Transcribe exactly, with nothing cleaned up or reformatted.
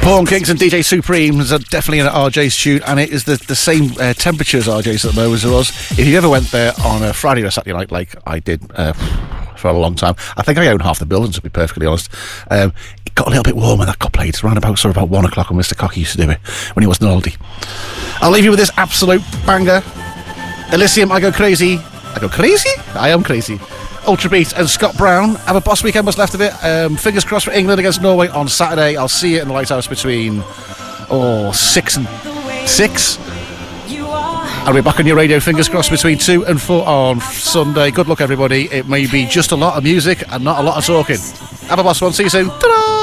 Paul Kings and D J Supremes are definitely in R J's tune, and it is the, the same uh, temperature as R J's at the moment as it was. If you ever went there on a Friday or Saturday night, like I did uh, for a long time, I think I own half the building, to be perfectly honest. Um, it got a little bit warm when that got played. It's around about, sort of about one o'clock when Mister Cocky used to do it, when he wasn't an oldie. I'll leave you with this absolute banger. Elysium, I Go Crazy. I Go Crazy? I am crazy. Ultra Beat and Scott Brown have a boss weekend what's left of it. Um, fingers crossed for England against Norway on Saturday. I'll see you in the Lighthouse between oh six and six. I'll be back on your radio, fingers crossed, between two and four on Sunday. Good luck, everybody. It may be just a lot of music and not a lot of talking. Have a boss one. See you soon. Ta-da!